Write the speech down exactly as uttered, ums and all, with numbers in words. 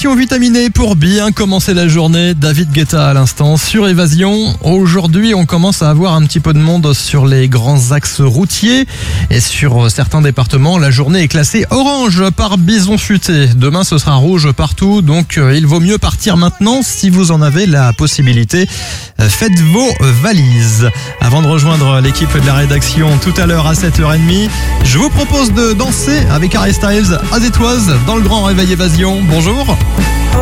émission vitaminée pour bien commencer la journée. David Guetta à l'instant sur Évasion. Aujourd'hui, on commence à avoir un petit peu de monde sur les grands axes routiers. Et sur certains départements, la journée est classée orange par bison futé. Demain, ce sera rouge partout. Donc, euh, il vaut mieux partir maintenant si vous en avez la possibilité. Euh, faites vos valises. Avant de rejoindre l'équipe de la rédaction tout à l'heure à sept heures trente, je vous propose de danser avec Harry Styles, As It Was, dans le grand réveil Évasion. Bonjour.